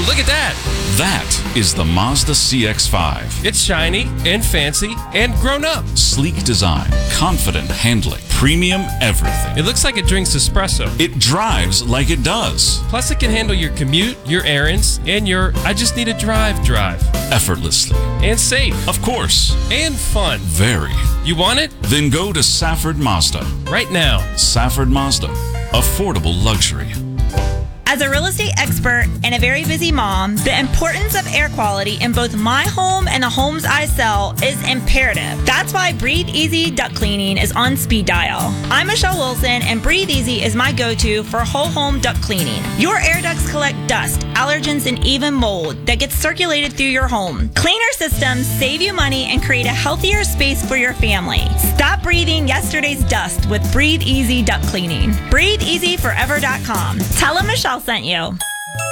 look at that. That is the Mazda CX-5. It's shiny and fancy and grown up. Sleek design, confident handling, premium everything. It looks like it drinks espresso. It drives like it does. Plus, it can handle your commute, your errands, and your I just need a drive. Effortlessly. And safe. Of course. And fun. Very. You want it? Then go to Safford Mazda. Right now. Safford Mazda. Affordable luxury. As a real estate expert and a very busy mom, the importance of air quality in both my home and the homes I sell is imperative. That's why Breathe Easy Duct Cleaning is on speed dial. I'm Michelle Wilson, and Breathe Easy is my go-to for whole home duct cleaning. Your air ducts collect dust, allergens, and even mold that gets circulated through your home. Cleaner systems save you money and create a healthier space for your family. Stop breathing yesterday's dust with Breathe Easy Duct Cleaning. BreatheEasyForever.com. Tell them Michelle sent you.